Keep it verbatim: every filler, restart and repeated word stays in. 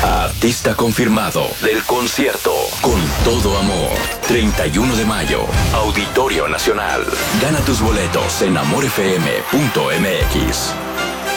Artista confirmado del concierto Con Todo Amor. treinta y uno de mayo, Auditorio Nacional. Gana tus boletos en amor f m punto m x.